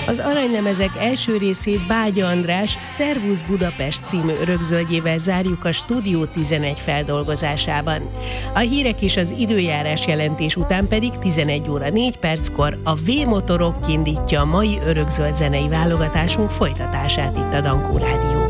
Az Aranylemezek első részét Bágya András Szervusz Budapest című örökzöldjével zárjuk a Stúdió 11 feldolgozásában. A hírek és az időjárás jelentés után pedig 11 óra 4 perckor a V-motorok indítja a mai örökzöld zenei válogatásunk folytatását itt a Dankó Rádióban.